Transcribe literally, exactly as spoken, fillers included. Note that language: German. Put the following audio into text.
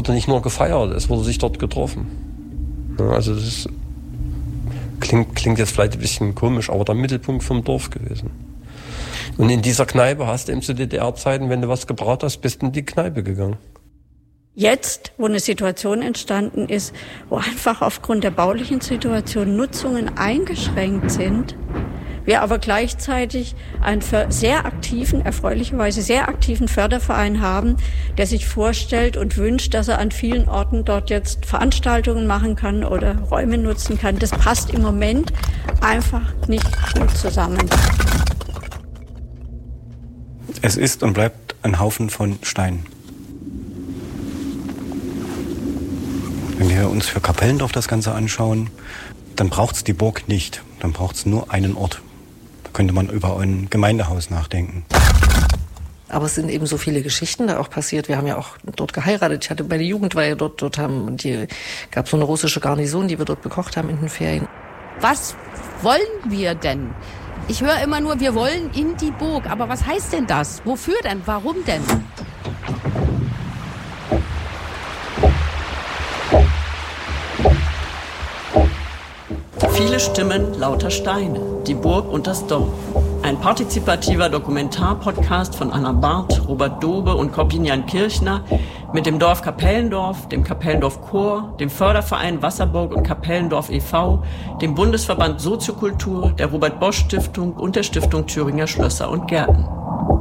wurde nicht nur gefeiert, es wurde sich dort getroffen. Ja, also das ist, klingt, klingt jetzt vielleicht ein bisschen komisch, aber der Mittelpunkt vom Dorf gewesen. Und in dieser Kneipe hast du eben zu D D R-Zeiten, wenn du was gebraut hast, bist du in die Kneipe gegangen. Jetzt, wo eine Situation entstanden ist, wo einfach aufgrund der baulichen Situation Nutzungen eingeschränkt sind, wir aber gleichzeitig einen sehr aktiven, erfreulicherweise sehr aktiven Förderverein haben, der sich vorstellt und wünscht, dass er an vielen Orten dort jetzt Veranstaltungen machen kann oder Räume nutzen kann. Das passt im Moment einfach nicht gut zusammen. Es ist und bleibt ein Haufen von Steinen. Wenn wir uns für Kapellendorf das Ganze anschauen, dann braucht es die Burg nicht. Dann braucht es nur einen Ort. Da könnte man über ein Gemeindehaus nachdenken. Aber es sind eben so viele Geschichten da auch passiert. Wir haben ja auch dort geheiratet. Ich hatte bei der Jugendweihe dort, dort haben, die gab so eine russische Garnison, die wir dort bekocht haben in den Ferien. Was wollen wir denn? Ich höre immer nur, wir wollen in die Burg. Aber was heißt denn das? Wofür denn? Warum denn? Viele Stimmen, lauter Steine. Die Burg und das Dorf. Ein partizipativer Dokumentarpodcast von Anna Barth, Robert Dobe und Korbinian Kirchner mit dem Dorf Kapellendorf, dem Kapellendorf Chor, dem Förderverein Wasserburg und Kapellendorf e V, dem Bundesverband Soziokultur, der Robert Bosch Stiftung und der Stiftung Thüringer Schlösser und Gärten.